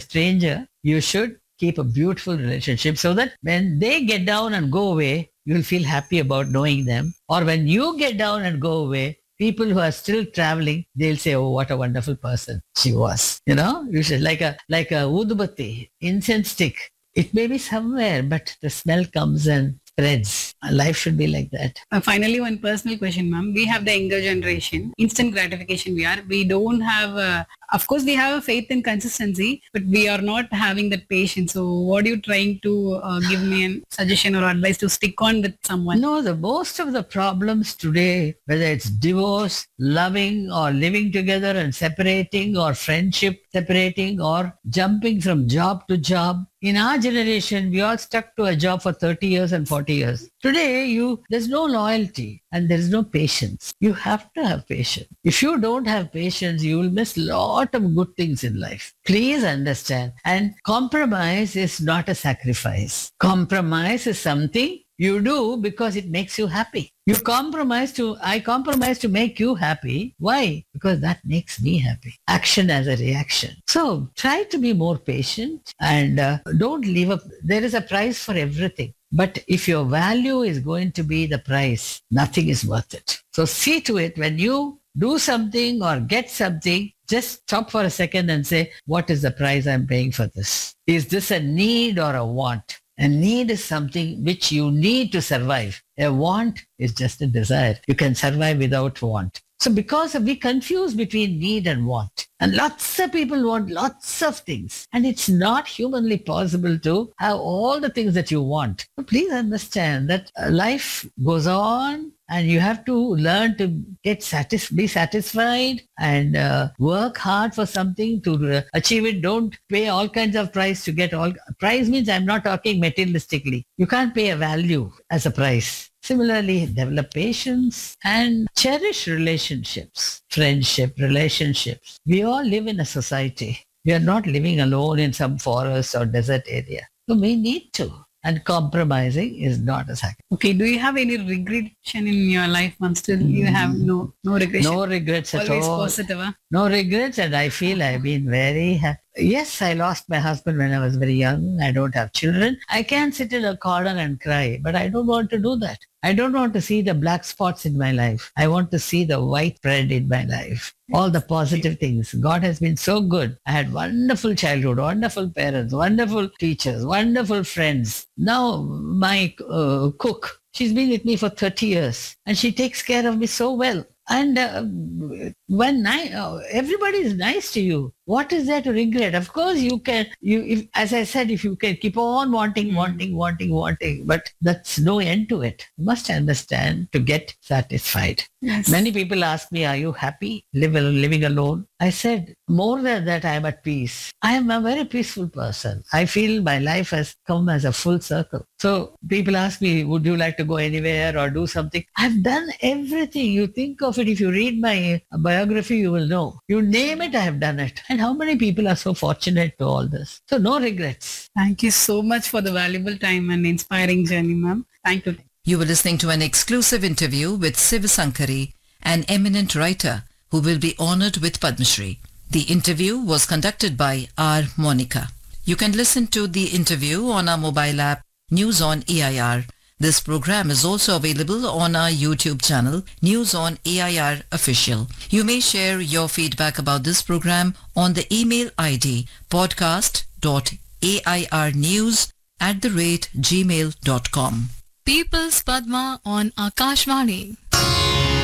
stranger, you should keep a beautiful relationship so that when they get down and go away, you'll feel happy about knowing them. Or when you get down and go away, people who are still traveling, they'll say, "Oh, what a wonderful person she was." You should like a udubati, incense stick. It may be somewhere, but the smell comes and spreads. Life should be like that. Finally, one personal question, ma'am. We have the younger generation, instant gratification. We don't have, of course, we have a faith in consistency, but we are not having that patience. So, what are you trying to give me a suggestion or advice to stick on with someone? No, the most of the problems today, whether it's divorce, loving or living together and separating, or friendship separating, or jumping from job to job. In our generation, we all stuck to a job for 30 years and 40 years. Today, there's no loyalty and there's no patience. You have to have patience. If you don't have patience, you will miss a lot of good things in life. Please understand. And compromise is not a sacrifice. Compromise is something you do because it makes you happy. I compromise to make you happy. Why? Because that makes me happy. Action as a reaction. So try to be more patient and don't leave up. There is a price for everything. But if your value is going to be the price, nothing is worth it. So see to it when you do something or get something, just stop for a second and say, what is the price I'm paying for this? Is this a need or a want? A need is something which you need to survive. A want is just a desire. You can survive without want. So because we confuse between need and want. And lots of people want lots of things. And it's not humanly possible to have all the things that you want. So please understand that life goes on and you have to learn to be satisfied and work hard for something to achieve it. Don't pay all kinds of price to get all. Price means I'm not talking materialistically. You can't pay a value as a price. Similarly, develop patience and cherish relationships, friendship, relationships. We all live in a society. We are not living alone in some forest or desert area. So we need to. And compromising is not a sacrifice. Okay, do you have any regression in your life, ma'am? Still, you have no regression? No regrets at Always all. Positive, huh? No regrets, and I feel I've been very happy. Yes, I lost my husband when I was very young. I don't have children. I can sit in a corner and cry, but I don't want to do that. I don't want to see the black spots in my life. I want to see the white thread in my life. All the positive things. God has been so good. I had wonderful childhood, wonderful parents, wonderful teachers, wonderful friends. Now my cook, she's been with me for 30 years and she takes care of me so well. And when everybody is nice to you, what is there to regret? Of course, as I said, if you can keep on wanting, but that's no end to it. You must understand to get satisfied. Yes. Many people ask me, are you happy living alone? I said, more than that, I am at peace. I am a very peaceful person. I feel my life has come as a full circle. So people ask me, would you like to go anywhere or do something? I've done everything. You think of it, if you read my biography, you will know. You name it, I have done it. And how many people are so fortunate to all this? So no regrets. Thank you so much for the valuable time and inspiring journey, ma'am. Thank you. You were listening to an exclusive interview with Siva Sankari, an eminent writer who will be honored with Padma Shri. The interview was conducted by R. Monica. You can listen to the interview on our mobile app, News on AIR. This program is also available on our YouTube channel, News on AIR Official. You may share your feedback about this program on the email ID podcast.airnews@gmail.com. People's Padma on Akashvani.